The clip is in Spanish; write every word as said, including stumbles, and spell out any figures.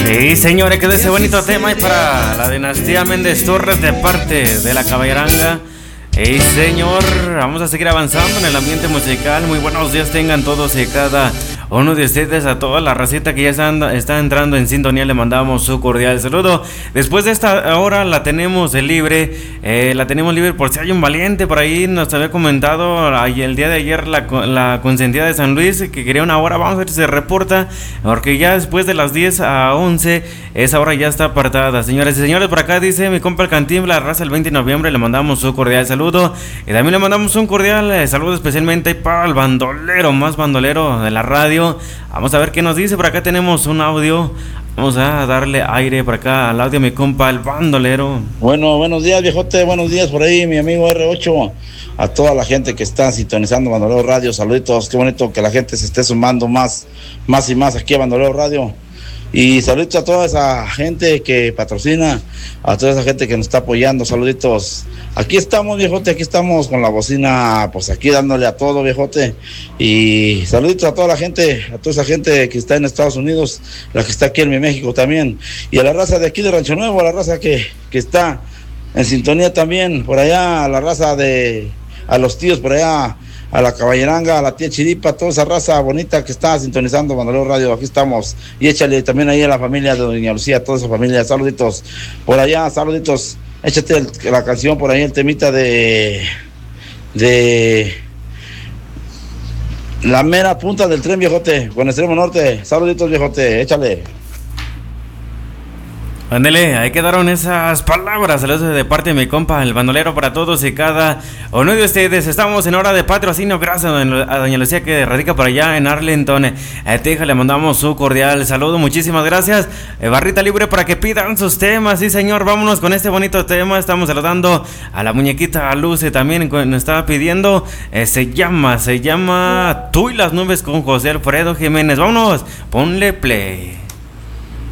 Sí, señores, quedó ese bonito tema y para la dinastía Méndez Torres de parte de la Caballeranga. Hey, señor, vamos a seguir avanzando en el ambiente musical. Muy buenos días tengan todos y cada uno de ustedes, a toda la racita que ya está, está entrando en sintonía. Le mandamos su cordial saludo. Después de esta hora la tenemos libre, eh, la tenemos libre por si hay un valiente por ahí. Nos había comentado el día de ayer la, la consentida de San Luis que quería una hora. Vamos a ver si se reporta, porque ya después de las diez a once esa hora ya está apartada. Señores y señores, por acá dice mi compa el Cantinflas, raza el veinte de noviembre. Le mandamos su cordial saludo. Y también le mandamos un cordial eh, saludo especialmente para el bandolero, más bandolero de la radio. Vamos a ver qué nos dice. Por acá tenemos un audio. Vamos a darle aire por acá al audio, mi compa, el bandolero. Bueno, buenos días, viejote. Buenos días por ahí, mi amigo R ocho. A toda la gente que está sintonizando Bandolero Radio. Saluditos. Qué bonito que la gente se esté sumando más, más y más aquí a Bandolero Radio. Y saluditos a toda esa gente que patrocina, a toda esa gente que nos está apoyando. Saluditos. Aquí estamos, viejote, aquí estamos con la bocina, pues aquí dándole a todo, viejote. Y saluditos a toda la gente, a toda esa gente que está en Estados Unidos, la que está aquí en mi México también. Y a la raza de aquí de Rancho Nuevo, a la raza que, que está en sintonía también, por allá, a la raza de, a los tíos por allá, a la Caballeranga, a la tía Chiripa, toda esa raza bonita que está sintonizando Bandolero Radio. Aquí estamos. Y échale también ahí a la familia de doña Lucía, a toda esa familia. Saluditos por allá, saluditos. Échate el, la canción por ahí, el temita de de la mera punta del tren, viejote, con Extremo Norte. Saluditos, viejote, échale. Ándele, ahí quedaron esas palabras. Saludos de parte de mi compa, el bandolero, para todos y cada uno de ustedes. Estamos en hora de patrocinio. Gracias a doña Lucía que radica por allá en Arlington, eh, Texas. Le mandamos su cordial saludo. Muchísimas gracias. Eh, barrita libre para que pidan sus temas. Sí, señor, vámonos con este bonito tema. Estamos saludando a la muñequita Luce también, nos estaba pidiendo. Eh, se llama, se llama Tú y las nubes con José Alfredo Jiménez. Vámonos, ponle play.